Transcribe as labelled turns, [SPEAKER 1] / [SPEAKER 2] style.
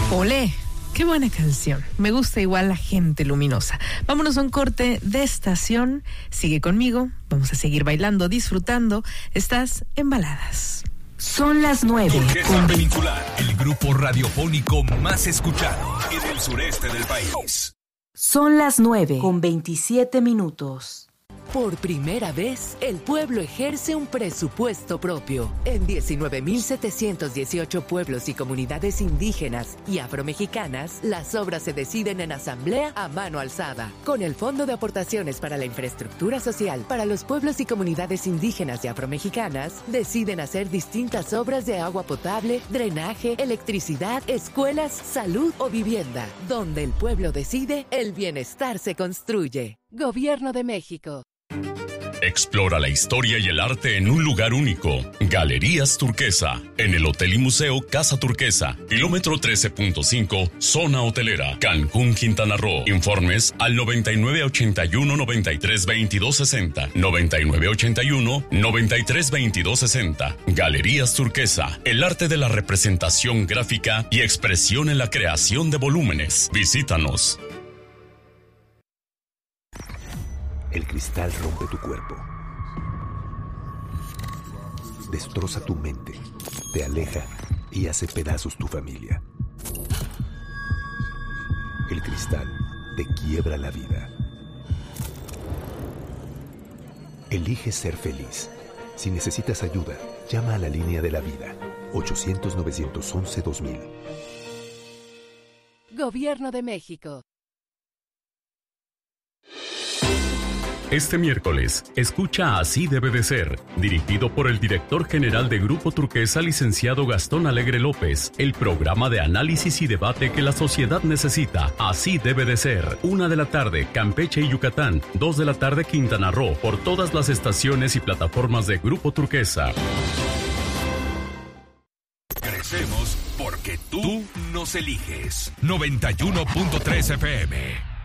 [SPEAKER 1] Olé, qué buena canción. Me gusta igual la gente luminosa. Vámonos a un corte de estación. Sigue conmigo. Vamos a seguir bailando, disfrutando. Estás en Baladas.
[SPEAKER 2] Son las 9.
[SPEAKER 3] Turquesa Peninsular, el grupo radiofónico más escuchado en el sureste del país.
[SPEAKER 2] Son las 9:27.
[SPEAKER 4] Por primera vez, el pueblo ejerce un presupuesto propio. En 19.718 pueblos y comunidades indígenas y afromexicanas, las obras se deciden en asamblea a mano alzada. Con el Fondo de Aportaciones para la Infraestructura Social para los pueblos y comunidades indígenas y afromexicanas, deciden hacer distintas obras de agua potable, drenaje, electricidad, escuelas, salud o vivienda. Donde el pueblo decide, el bienestar se construye. Gobierno de México.
[SPEAKER 5] Explora la historia y el arte en un lugar único. Galerías Turquesa, en el Hotel y Museo Casa Turquesa, kilómetro 13.5, zona hotelera, Cancún, Quintana Roo. Informes al 9981-932260, 9981-932260. Galerías Turquesa, el arte de la representación gráfica y expresión en la creación de volúmenes. Visítanos.
[SPEAKER 6] El cristal rompe tu cuerpo, destroza tu mente, te aleja y hace pedazos tu familia. El cristal te quiebra la vida. Elige ser feliz. Si necesitas ayuda, llama a la línea de la vida, 800-911-2000.
[SPEAKER 4] Gobierno de México.
[SPEAKER 5] Este miércoles, escucha Así debe de ser, dirigido por el director general de Grupo Turquesa, licenciado Gastón Alegre López, el programa de análisis y debate que la sociedad necesita. Así debe de ser. 1:00 p.m, Campeche y Yucatán, 2:00 p.m, Quintana Roo, por todas las estaciones y plataformas de Grupo Turquesa.
[SPEAKER 3] Crecemos porque tú nos eliges. 91.3 FM.